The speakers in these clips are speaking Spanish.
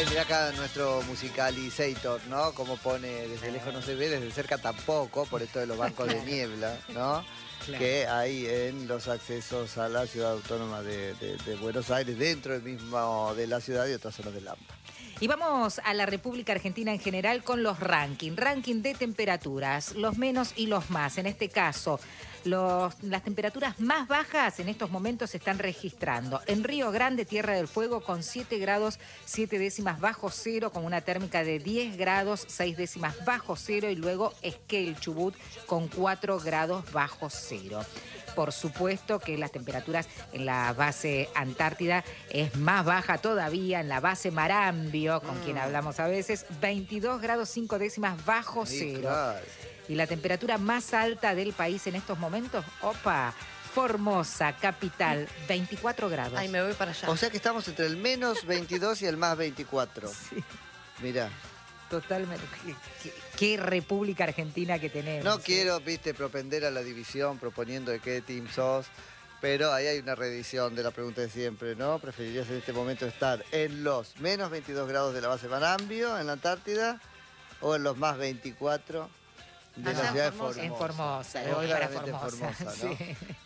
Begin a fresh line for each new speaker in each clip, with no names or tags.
Mirá acá nuestro musicalizator, ¿no? Como pone, desde lejos no se ve, desde cerca tampoco, por esto de los bancos de niebla, ¿no?
Claro.
Que hay en los accesos a la ciudad autónoma de Buenos Aires, dentro del mismo de la ciudad y otras zonas de Lampa.
Y vamos a la República Argentina en general con los ranking de temperaturas, los menos y los más. En este caso, las temperaturas más bajas en estos momentos se están registrando. En Río Grande, Tierra del Fuego, con 7 grados 7 décimas bajo cero, con una térmica de 10 grados 6 décimas bajo cero, y luego Esquel, Chubut, con 4 grados bajo cero. Por supuesto que las temperaturas en la base Antártida es más baja todavía, en la base Marambio, con quien hablamos a veces, 22 grados 5 décimas bajo cero.
Claro.
Y la temperatura más alta del país en estos momentos, Formosa, capital, 24 grados.
Ay, me voy para allá.
O sea que estamos entre el menos 22 y el más 24.
Sí,
Mirá.
totalmente. Qué República Argentina que tenemos.
No quiero, viste, propender a la división proponiendo de qué team sos, pero ahí hay una reedición de la pregunta de siempre, ¿no? ¿Preferirías en este momento estar en los menos 22 grados de la base Marambio, en la Antártida, o en los más 24 de la ciudad de Formosa?
En Formosa,
Vos
voy para
claramente
Formosa.
¿no?
Sí.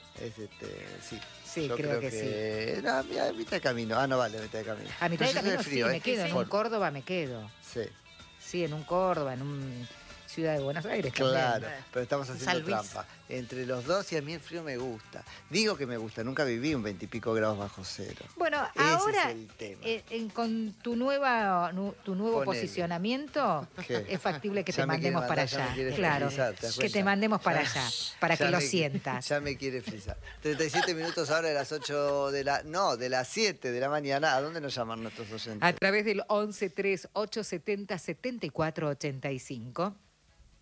Sí.
Sí,
Yo
creo que sí.
No, a mitad de camino. Ah, no vale, a mitad de camino.
A mitad de
Pero yo soy
camino
frío,
sí, me quedo. En un
Por-
Córdoba me quedo.
Sí,
Sí, en un Córdoba, en un ciudad de Buenos Aires también.
claro, pero estamos
San
haciendo
Luis.
trampa. Entre los dos, y a mí el frío me gusta. Digo que me gusta, nunca viví un 20 y pico grados bajo cero.
Bueno,
Ese
ahora,
es el tema.
con tu nuevo
Ponele.
posicionamiento,
¿Qué?
es factible que
Ya
te
me quiere
mandemos para
mandar, ya me
allá.
quiere
Claro,
frizar, ¿te das
que
cuenta?
te mandemos para
Ya-
allá, para
ya
que lo
me-
sientas.
Ya me quiere frizar. 37 minutos ahora de las 8 de la... No, de las 7 de la mañana. ¿A dónde nos llaman nuestros oyentes?
A través del 11 3 870 74 85.